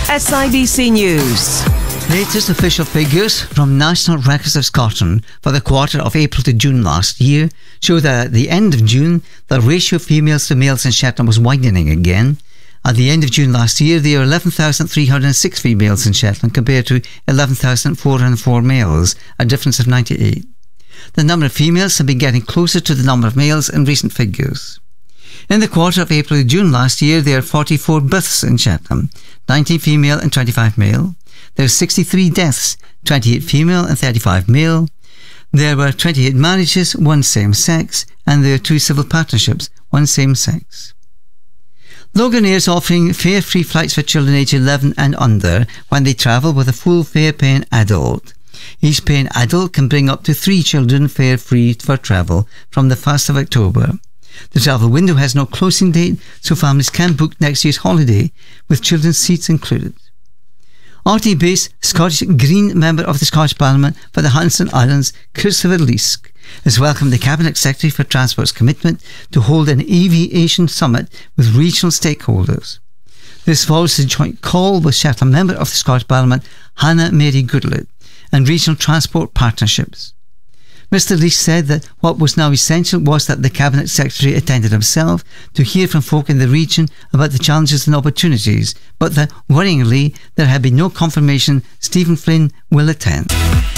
SIBC News. Latest official figures from National Records of Scotland for the quarter of April to June last year show that at the end of June, the ratio of females to males in Shetland was widening again. At the end of June last year, there were 11,306 females in Shetland compared to 11,404 males, a difference of 98. The number of females have been getting closer to the number of males in recent figures. In the quarter of April to June last year, there are 44 births in Shetland, 19 female and 25 male. There are 63 deaths, 28 female and 35 male. There were 28 marriages, 1 same-sex, and there are 2 civil partnerships, 1 same-sex. Loganair is offering fare-free flights for children aged 11 and under when they travel with a full fare-paying adult. Each paying adult can bring up to 3 children fare-free for travel from the 1st of October. The travel window has no closing date, so families can book next year's holiday with children's seats included. RT-based Scottish Green Member of the Scottish Parliament for the Hudson Islands, Christopher Leask, has welcomed the Cabinet Secretary for Transport's commitment to hold an aviation summit with regional stakeholders. This follows a joint call with Shetland Member of the Scottish Parliament, Hannah Mary Goodlett, and regional transport partnerships. Mr. Leask said that what was now essential was that the Cabinet Secretary attended himself to hear from folk in the region about the challenges and opportunities, but that, worryingly, there had been no confirmation Stephen Flynn will attend.